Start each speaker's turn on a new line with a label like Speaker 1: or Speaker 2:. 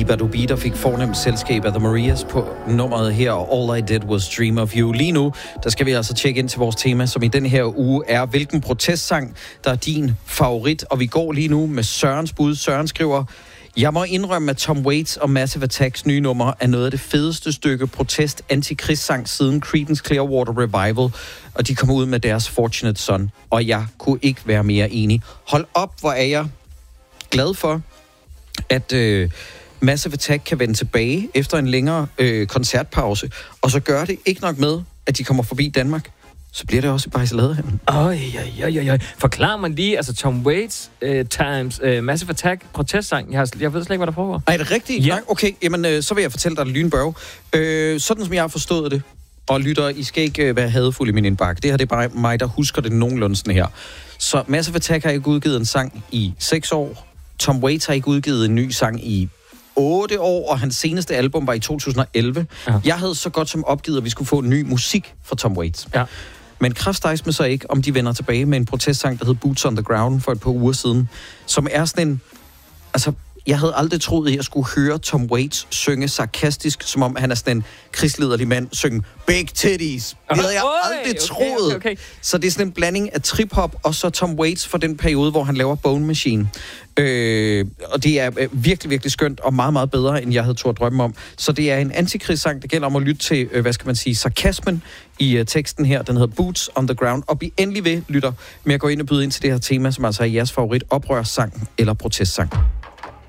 Speaker 1: Erykah Badu, der fik fornemt selskab af The Marias på nummeret her, og All I Did Was Dream of You. Lige nu, der skal vi altså tjekke ind til vores tema, som i den her uge er, hvilken protestsang, der er din favorit. Og vi går lige nu med Sørens bud. Søren skriver: jeg må indrømme, at Tom Waits og Massive Attacks nye nummer er noget af det fedeste stykke protest-antikrigsssang siden Creedence Clearwater Revival, og de kommer ud med deres Fortunate Son, og jeg kunne ikke være mere enig. Hold op, hvor er jeg glad for, at Massive Attack kan vende tilbage efter en længere koncertpause, og så gør det ikke nok med, at de kommer forbi Danmark, så bliver det også i Bajseladehallen.
Speaker 2: Forklar mig lige, altså Tom Waits times Massive Attack protestsang. Jeg ved slet ikke, hvad der foregår.
Speaker 1: Er det rigtigt?
Speaker 2: Ja.
Speaker 1: Nej, okay, jamen så vil jeg fortælle dig lynbørge. Sådan som jeg har forstået det, og lytter, I skal ikke være hadefulde i min indbakke. Det her, det er bare mig, der husker det nogenlunde sådan her. Så Massive Attack har ikke udgivet en sang i 6 år. Tom Waits har ikke udgivet en ny sang i 8 år, og hans seneste album var i 2011. Ja. Jeg havde så godt som opgivet, at vi skulle få ny musik fra Tom Waits.
Speaker 2: Ja.
Speaker 1: Men kræftstejs med så ikke, om de vender tilbage med en protestsang, der hed Boots on the Ground for et par uger siden, som er sådan en... Altså, jeg havde aldrig troet, at jeg skulle høre Tom Waits synge sarkastisk, som om han er sådan en krigslederlig mand, synge Big Titties. Det havde jeg aldrig troet.
Speaker 2: Okay.
Speaker 1: Så det er sådan en blanding af trip-hop og så Tom Waits for den periode, hvor han laver Bone Machine. Og det er virkelig, virkelig skønt og meget, meget bedre, end jeg havde turde drømme om. Så det er en antikrigssang, der gælder om at lytte til, sarkasmen i teksten her. Den hedder Boots on the Ground. Og bliv endelig ved, lytter, med at gå ind og byde ind til det her tema, som altså er jeres favorit oprørssang eller protestsang.